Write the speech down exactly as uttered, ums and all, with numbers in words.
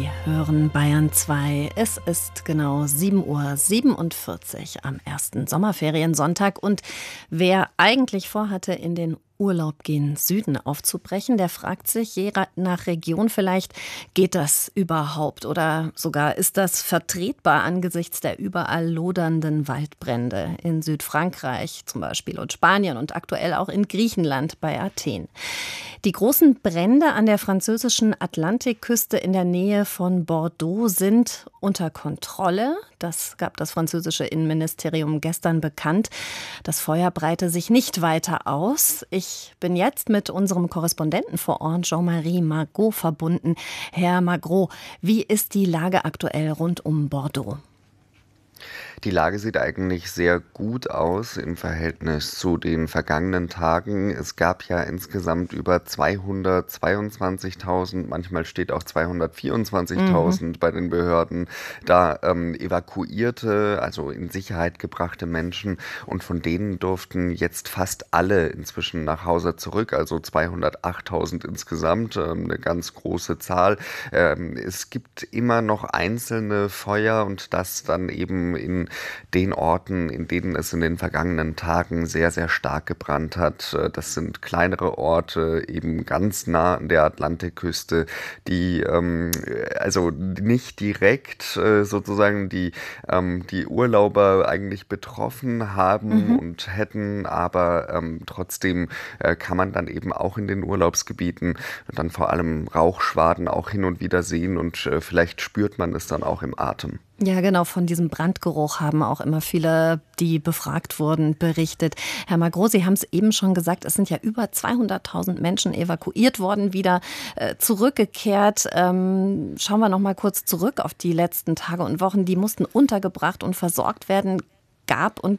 Sie hören Bayern zwei. Es ist genau sieben Uhr siebenundvierzig am ersten Sommerferiensonntag. Und wer eigentlich vorhatte, in den Urlaub gen Süden aufzubrechen, der fragt sich je nach Region vielleicht, geht das überhaupt? Oder sogar ist das vertretbar angesichts der überall lodernden Waldbrände in Südfrankreich zum Beispiel und Spanien und aktuell auch in Griechenland bei Athen? Die großen Brände an der französischen Atlantikküste in der Nähe von Bordeaux sind unter Kontrolle. Das gab das französische Innenministerium gestern bekannt. Das Feuer breite sich nicht weiter aus. Ich bin jetzt mit unserem Korrespondenten vor Ort, Jean-Marie Margaux, verbunden. Herr Margaux, wie ist die Lage aktuell rund um Bordeaux? Die Lage sieht eigentlich sehr gut aus im Verhältnis zu den vergangenen Tagen. Es gab ja insgesamt über zweihundertzweiundzwanzigtausend, manchmal steht auch zweihundertvierundzwanzigtausend mhm. bei den Behörden, da ähm, evakuierte, also in Sicherheit gebrachte Menschen. Und von denen durften jetzt fast alle inzwischen nach Hause zurück, also zweihundertachttausend insgesamt, ähm, eine ganz große Zahl. Ähm, es gibt immer noch einzelne Feuer und das dann eben in den Orten, in denen es in den vergangenen Tagen sehr, sehr stark gebrannt hat. Das sind kleinere Orte, eben ganz nah an der Atlantikküste, die ähm, also nicht direkt äh, sozusagen die, ähm, die Urlauber eigentlich betroffen haben mhm. und hätten, aber ähm, trotzdem äh, kann man dann eben auch in den Urlaubsgebieten dann vor allem Rauchschwaden auch hin und wieder sehen und äh, vielleicht spürt man es dann auch im Atem. Ja, genau, von diesem Brandgeruch haben auch immer viele, die befragt wurden, berichtet. Herr Margaux, Sie haben es eben schon gesagt, es sind ja über zweihunderttausend Menschen evakuiert worden, wieder äh, zurückgekehrt. Ähm, schauen wir noch mal kurz zurück auf die letzten Tage und Wochen. Die mussten untergebracht und versorgt werden. Gab und